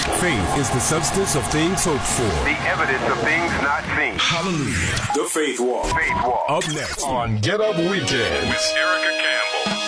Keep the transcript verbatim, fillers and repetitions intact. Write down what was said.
Faith is the substance of things hoped for, the evidence of things not seen. Hallelujah. The Faith Walk. Faith Walk. Up next on Get Up Weekend with Erica Campbell.